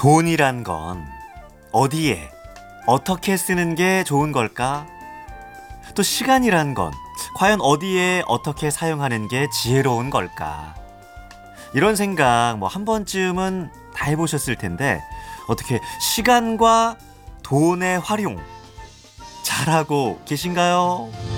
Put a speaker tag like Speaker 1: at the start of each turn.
Speaker 1: 돈이란 건 어디에 어떻게 쓰는 게 좋은 걸까? 또 시간이란 건 과연 어디에 어떻게 사용하는 게 지혜로운 걸까? 이런 생각 한 번쯤은 다 해보셨을 텐데 어떻게 시간과 돈의 활용 잘하고 계신가요?